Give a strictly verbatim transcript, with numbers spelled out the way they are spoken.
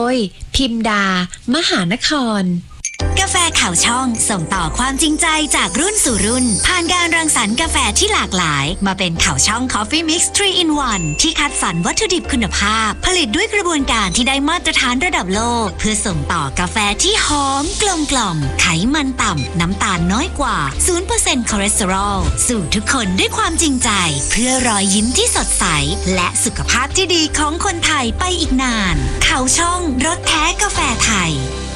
ยพิมดามหานครกาแฟข่าวช่องส่งต่อความจริงใจจากรุ่นสู่รุ่นผ่านการรังสรรค์กาแฟที่หลากหลายมาเป็นข่าวช่อง Coffee Mix ทรี อิน วัน ที่คัดสรรวัตถุดิบคุณภาพผลิตด้วยกระบวนการที่ได้มาตรฐานระดับโลกเพื่อส่งต่อกาแฟที่หอมกลมกล่อมไขมันต่ำน้ำตาลน้อยกว่า ศูนย์เปอร์เซ็นต์ คอเลสเตอรอลสู่ทุกคนด้วยความจริงใจเพื่อรอยยิ้มที่สดใสและสุขภาพที่ดีของคนไทยไปอีกนานข่าวช่องรสแท้กาแฟไทย